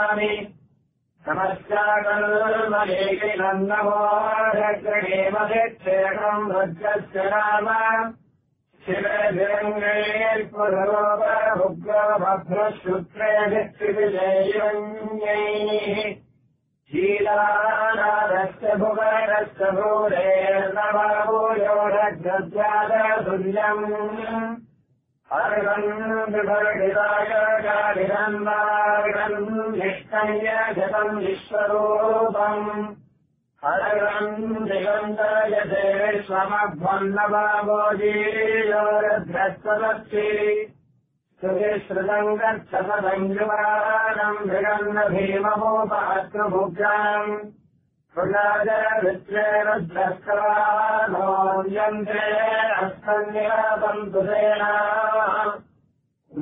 समर्पयामि नमस्कारेमहेक्षेणम् वज्रस्य नाम शिवभद्रशुक्रेभित्रिविजयैः शीलानादस्य भुवनस्य भूरेर्नवभूयोरग्रद्वादतुल्यम् अर्गम् विभर्गिताय गालिरन्वार्गम् निष्कण्यजतम् विश्वरूपम् अर्गम् दिगन्तयते स्वमभ्वन्नवामोजीयोरध्रस्वदक्षि सुविश्रुतम् गच्छपदञ्जुवानम् मृगन्न भीमभूपातृभुग्राम् रुद्रेरुद्रस्कवानो यन्त्रे अस्तन्निरापन्तु सेना